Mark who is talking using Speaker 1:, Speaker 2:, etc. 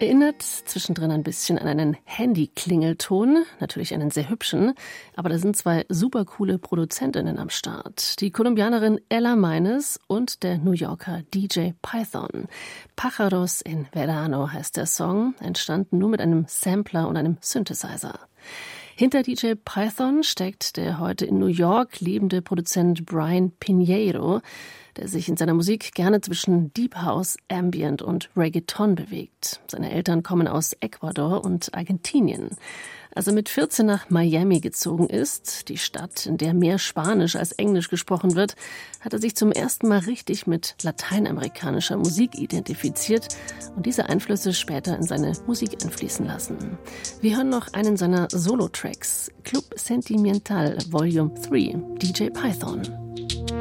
Speaker 1: Erinnert zwischendrin ein bisschen an einen Handy-Klingelton, natürlich einen sehr hübschen, aber da sind zwei super coole Produzentinnen am Start. Die Kolumbianerin Ella Meines und der New Yorker DJ Python. Pájaros en Verano heißt der Song, entstanden nur mit einem Sampler und einem Synthesizer. Hinter DJ Python steckt der heute in New York lebende Produzent Brian Pinheiro, der sich in seiner Musik gerne zwischen Deep House, Ambient und Reggaeton bewegt. Seine Eltern kommen aus Ecuador und Argentinien. Als er mit 14 nach Miami gezogen ist, die Stadt, in der mehr Spanisch als Englisch gesprochen wird, hat er sich zum ersten Mal richtig mit lateinamerikanischer Musik identifiziert und diese Einflüsse später in seine Musik einfließen lassen. Wir hören noch einen seiner Solo-Tracks, Club Sentimental Volume 3, DJ Python.